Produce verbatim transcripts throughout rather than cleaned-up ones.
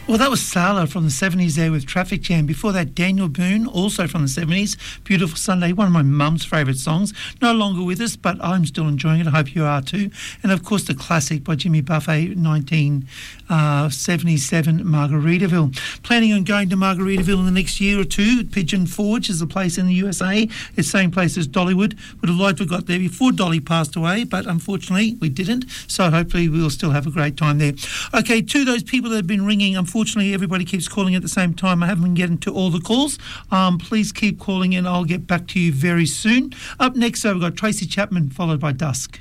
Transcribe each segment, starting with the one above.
Well, that was Sala from the seventies there with Traffic Jam. Before that, Daniel Boone, also from the seventies, Beautiful Sunday, one of my mum's favourite songs. No longer with us, but I'm still enjoying it. I hope you are too. And, of course, the classic by Jimmy Buffett, nineteen seventy-seven, Margaritaville. Planning on going to Margaritaville in the next year or two. Pigeon Forge is a place in the U S A. It's the same place as Dollywood. Would have liked to have got there before Dolly passed away, but unfortunately we didn't. So hopefully we'll still have a great time there. Okay, to those people that have been ringing, unfortunately, Unfortunately, everybody keeps calling at the same time. I haven't been getting to all the calls. Um, please keep calling and I'll get back to you very soon. Up next, so we've got Tracy Chapman, followed by Dusk.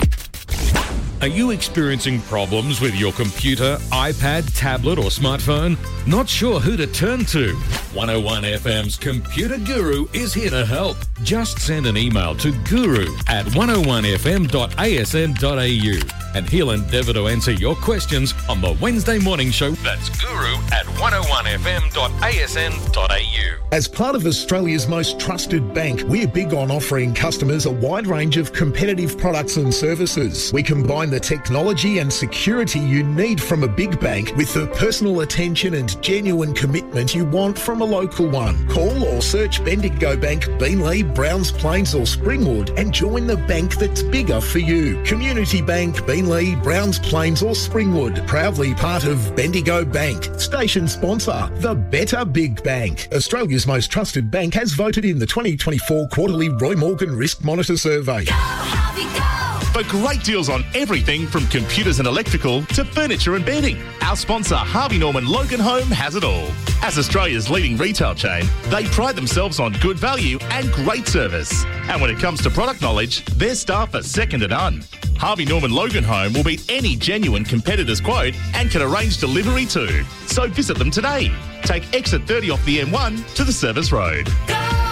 Are you experiencing problems with your computer, iPad, tablet or smartphone? Not sure who to turn to? one oh one F M's Computer Guru is here to help. Just send an email to guru at one oh one f m dot a s n dot a u and he'll endeavour to answer your questions on the Wednesday morning show. That's guru at one oh one f m dot a s n dot a u. As part of Australia's most trusted bank, we're big on offering customers a wide range of competitive products and services. We combine the technology and security you need from a big bank with the personal attention and genuine commitment you want from a local one. Call or search Bendigo Bank, Beenleigh, Browns Plains or Springwood and join the bank that's bigger for you. Community Bank, Beenleigh, Browns Plains or Springwood, proudly part of Bendigo Bank. Station sponsor, the Better Big Bank. Australia's most trusted bank has voted in the twenty twenty-four quarterly Roy Morgan Risk Monitor Survey. Go, Harvey, go! For great deals on everything from computers and electrical to furniture and bedding, our sponsor Harvey Norman Logan Home has it all. As Australia's leading retail chain, they pride themselves on good value and great service. And when it comes to product knowledge, their staff are second to none. Harvey Norman Logan Home will beat any genuine competitor's quote and can arrange delivery too. So visit them today. Take exit thirty off the M one to the Service Road. Go!